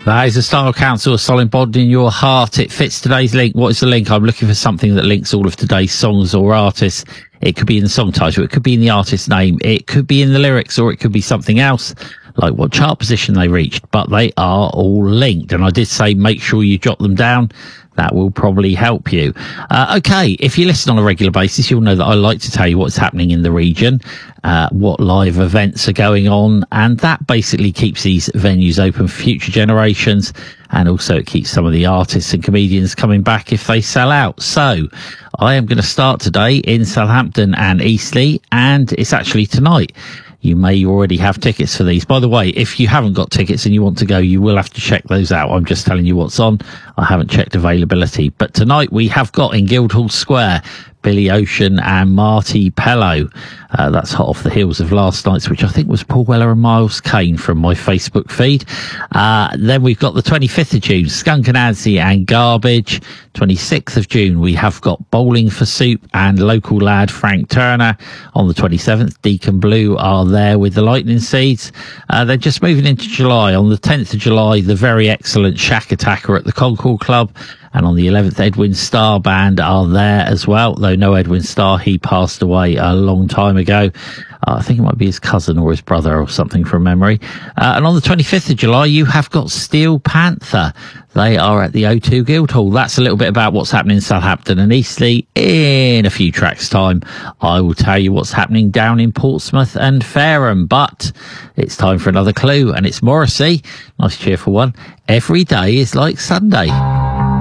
That is the Style Council, a solid bond in your heart. It fits today's link. What is the link? I'm looking for something that links all of today's songs or artists. It could be in the song title, it could be in the artist's name, it could be in the lyrics, or it could be something else, like what chart position they reached, but they are all linked. And I did say make sure you jot them down. That will probably help you. Okay, if you listen on a regular basis, you'll know that I like to tell you what's happening in the region, what live events are going on, and that basically keeps these venues open for future generations, and also it keeps some of the artists and comedians coming back if they sell out. So I am going to start today in Southampton and Eastleigh, and it's actually tonight. You may already have tickets for these. By the way, if you haven't got tickets and you want to go, you will have to check those out. I'm just telling you what's on. I haven't checked availability. But tonight we have got in Guildhall Square, Billy Ocean and Marty Pellow. That's hot off the heels of last night's, which I think was Paul Weller and Miles Kane from my Facebook feed. Then we've got the 25th of June, Skunk Anansie and Garbage. 26th of June, we have got Bowling for Soup and local lad Frank Turner. On the 27th, Deacon Blue are there with the Lightning Seeds. They're just moving into July. On the 10th of July, the very excellent Shack Attacker at the Concord Club. And on the 11th, Edwin Starr Band are there as well, though no Edwin Starr, he passed away a long time ago. I think it might be his cousin or his brother or something from memory. And on the 25th of July, you have got Steel Panther. They are at the O2 Guildhall. That's a little bit about what's happening in Southampton and Eastleigh. In a few tracks' time, I will tell you what's happening down in Portsmouth and Fareham. But it's time for another clue, and it's Morrissey. Nice cheerful one. Every day is like Sunday.